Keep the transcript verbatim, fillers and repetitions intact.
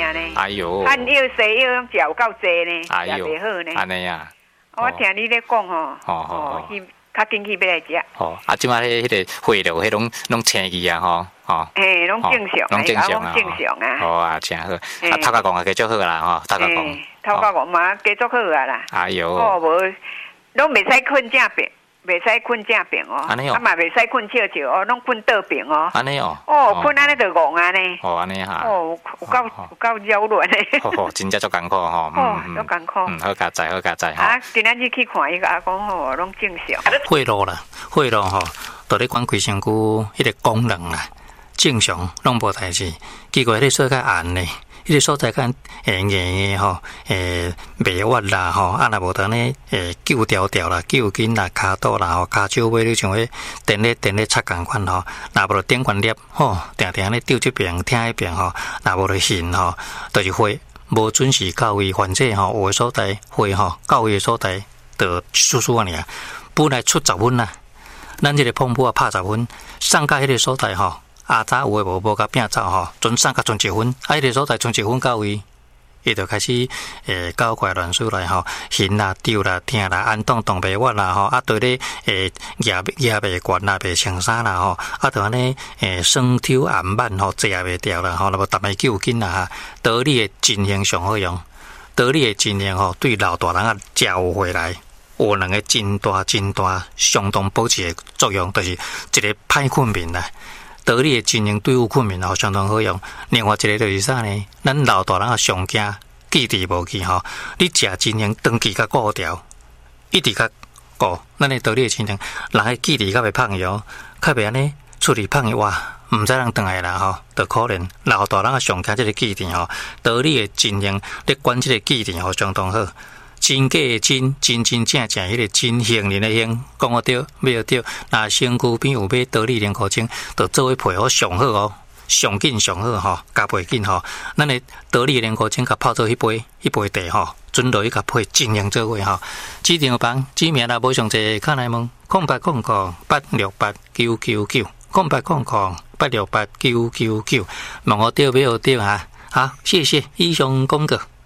呢。 哎呦， 按药西药食有够济呢， 哎呦， 袂好呢。 安尼啊， 我听你咧讲吼， 哦， 去较紧去要来食。 哦，啊，即摆迄迄个血流，迄拢拢清去啊，吼，吼。 嘿，拢正常， 拢正常啊， 正常啊。 好啊，真好。啊，头壳讲啊，继续好啦，吼，头壳讲。 头壳讲嘛，继续好啊啦。 哎呦。 哦，无，拢袂使困正病。袂使困正病哦， 安尼哦， 啊嘛袂使困笑笑哦，拢困倒病哦。 安尼哦， 哦，困安尼就戆啊呢。 哦，安尼哈。 哦，有够有够扰乱的。 哦哦，真正足艰苦吼。 哦，足艰苦。 嗯，好加载，好加载哈。 啊，今仔日去看伊个阿公吼，拢正常。 血路啦，血路吼，都咧管规身躯迄个功能啦，正常拢无代志。结果迄个说较暗呢。迄个所在敢诶硬诶吼，诶袂屈啦吼，啊若无得呢诶揪条条啦、揪筋啦、骹肚啦吼、骹手尾你像迄电咧电咧插共款吼，若无着点关粒吼，定定咧丢这边听迄边吼，若无着现吼，就是血无准时到位，患者吼有诶所在血吼到位诶所在，着输输啊尔，本来出十分啦，咱即个碰布啊拍十分，上到迄个所在吼。啊，早有诶无无甲拼走吼，准上甲剩一分，啊，迄个所在剩一分到位，伊就开始诶搞怪乱数来吼，晕啦、丢啦、疼啦、按动动袂屈啦吼，啊，对咧诶压压袂悬啦、袂穿衫啦吼，啊，就安尼诶双手暗慢吼，坐也袂掉啦吼，那么逐个揪紧啦哈，得力诶真型上好用，得力诶真型吼，对老大人啊真有回来。有两个真大真大相当保持诶作用，就是一个歹困眠啦。得力的真型对付困眠吼相当好用，另外一个就是啥呢？咱老大人啊上惊记忆无去吼，你食真型长期甲顾调，一直甲顾，咱的得力的真型，人的记忆较袂胖去哦，较袂安尼出去胖去哇，毋知人转来啦吼，就可怜老大人啊上惊这个记忆吼，得力的真型咧管这个记忆吼相当好。真假的真，真真正正迄个真杏仁的杏，讲得对，买得对。那身躯边有买得力莲口精，就做伙配合上好哦，上紧上好吼，加配紧吼。咱的得力莲口精，甲泡做一杯一杯茶吼，准落去甲配真杏做伙吼。指定房指名啦，无上济，看来问空八空空八六八九九九，空八空空八六八九九九，问我对，买得对哈。好，谢谢以上公告。